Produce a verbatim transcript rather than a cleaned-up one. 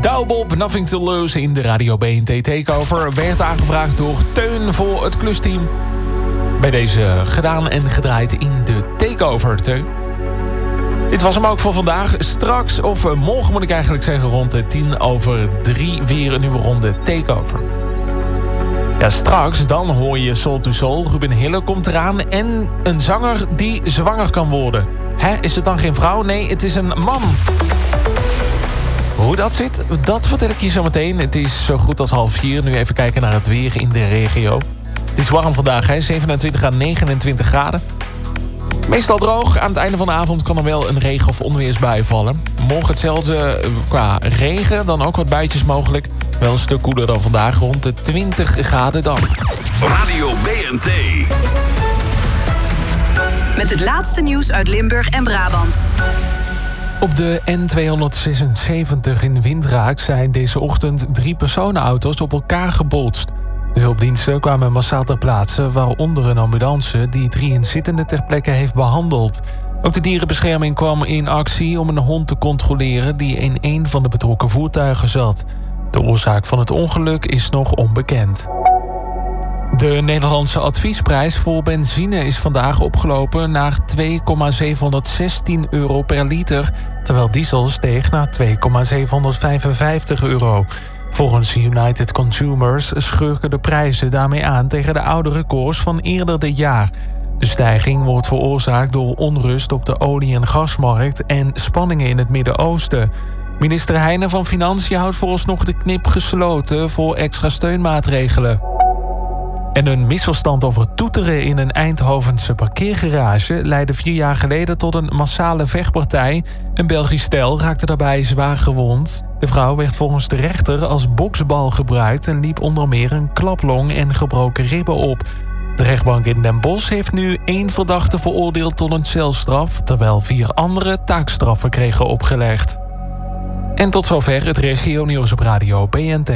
Douwe Bob, Nothing to Lose in de Radio B N T Takeover. Werd aangevraagd door Teun voor het klusteam. Bij deze gedaan en gedraaid in de Takeover, Teun. Dit was hem ook voor vandaag. Straks, of morgen moet ik eigenlijk zeggen, rond de tien over drie weer een nieuwe ronde Takeover. Ja, straks dan hoor je Soul to Soul. Ruben Hille komt eraan en een zanger die zwanger kan worden. Hè, is het dan geen vrouw? Nee, het is een man. Hoe dat zit, dat vertel ik je zo meteen. Het is zo goed als half vier. Nu even kijken naar het weer in de regio. Het is warm vandaag, hè? zevenentwintig à negenentwintig graden. Meestal droog. Aan het einde van de avond kan er wel een regen- of onweersbui vallen. Morgen hetzelfde qua regen, dan ook wat buitjes mogelijk. Wel een stuk koeler dan vandaag, rond de twintig graden dan. Radio B N T. Met het laatste nieuws uit Limburg en Brabant. Op de N tweehonderdzesenzeventig in Windrak zijn deze ochtend drie personenauto's op elkaar gebotst. De hulpdiensten kwamen massaal ter plaatse, waaronder een ambulance die drie inzittenden ter plekke heeft behandeld. Ook de dierenbescherming kwam in actie om een hond te controleren die in een van de betrokken voertuigen zat. De oorzaak van het ongeluk is nog onbekend. De Nederlandse adviesprijs voor benzine is vandaag opgelopen naar twee komma zevenhonderdzestien euro per liter, terwijl diesel steeg naar twee komma zevenhonderdvijfenvijftig euro. Volgens United Consumers schurken de prijzen daarmee aan tegen de oude records van eerder dit jaar. De stijging wordt veroorzaakt door onrust op de olie- en gasmarkt en spanningen in het Midden-Oosten. Minister Heijnen van Financiën houdt vooralsnog de knip gesloten voor extra steunmaatregelen. En een misverstand over toeteren in een Eindhovense parkeergarage leidde vier jaar geleden tot een massale vechtpartij. Een Belgisch stel raakte daarbij zwaar gewond. De vrouw werd volgens de rechter als boksbal gebruikt en liep onder meer een klaplong en gebroken ribben op. De rechtbank in Den Bosch heeft nu één verdachte veroordeeld tot een celstraf, terwijl vier andere taakstraffen kregen opgelegd. En tot zover het regionieuws op Radio B N T.